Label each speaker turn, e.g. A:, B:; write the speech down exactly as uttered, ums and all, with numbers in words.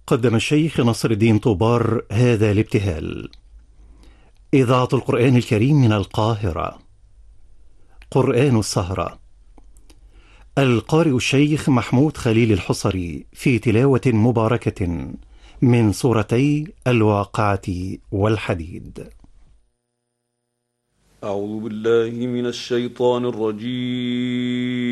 A: قدم الشيخ نصر الدين طوبار هذا الابتهال. إذاعة القرآن الكريم من القاهرة. قرآن السهرة. القارئ الشيخ محمود خليل الحصري في تلاوة مباركة من سورتي الواقعة والحديد.
B: أعوذ بالله من الشيطان الرجيم.